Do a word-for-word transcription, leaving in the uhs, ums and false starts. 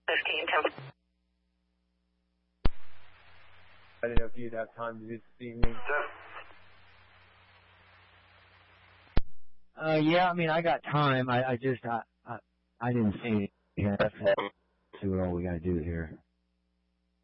fifteen, ten. I didn't know if you'd have time to do this evening. Uh, yeah, I mean, I got time. I, I just, I, I, I didn't see it. Yeah, that's what, see what all we got to do here.